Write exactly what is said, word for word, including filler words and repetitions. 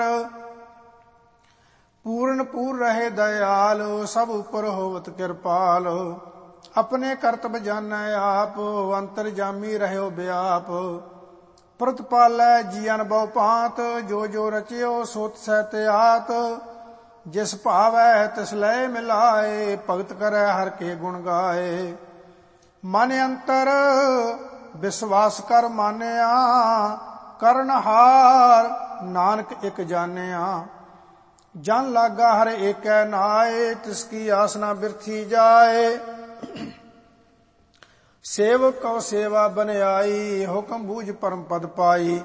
पूर्ण पूर रहे दयाल, सब उपर होवत कृपाल। अपने करतब जानै आप, अंतर जामी रहो व्याप। प्रतिपालै जियन बहु पात, जो जो रचियो सोत सहत आत। जिस भावै तिस लय मिलाए, भगत करै हर के गुण गाए। मन अंतर विश्वास कर मानिया, करन हार नानक एक जानिया। जन लागा हर एकै नाए, तिसकी आसना बिरथी जाए। सेवक कौ सेवा बनियाई, हुक्म बूझ परम पद पाई।